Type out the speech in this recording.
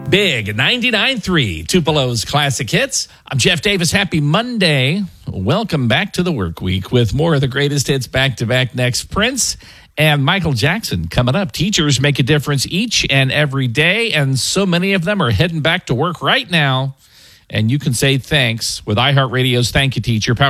Big 99.3 Tupelo's Classic Hits. I'm Jeff Davis. Happy Monday. Welcome back to the work week with more of the greatest hits back to back. Next, Prince and Michael Jackson coming up. Teachers make a difference each and every day, and so many of them are heading back to work right now. And you can say thanks with iHeartRadio's Thank You Teacher, powered